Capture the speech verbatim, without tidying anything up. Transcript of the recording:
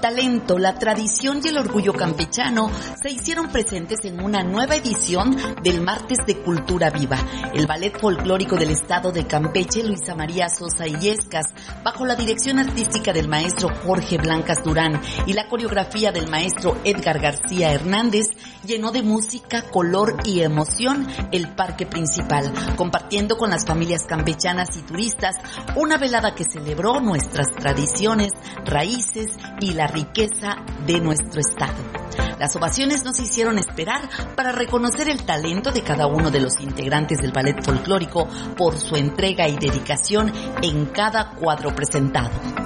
talento, la tradición y el orgullo campechano se hicieron presentes en una nueva edición del Martes de Cultura Viva. El Ballet Folclórico del Estado de Campeche, Luisa María Sosa Illescas, bajo la dirección artística del maestro Jorge Blancas Durán y la coreografía del maestro Edgar García Hernández, llenó de música, color y emoción el parque principal, compartiendo con las familias campechanas y turistas una velada que celebró nuestras tradiciones, raíces y la riqueza de nuestro estado. Las ovaciones no se hicieron esperar para reconocer el talento de cada uno de los integrantes del ballet folclórico por su entrega y dedicación en cada cuadro presentado.